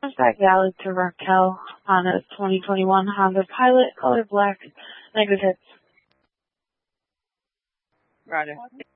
Back Valley to Raquel on a 2021 Honda Pilot, color black, negative hits. Roger.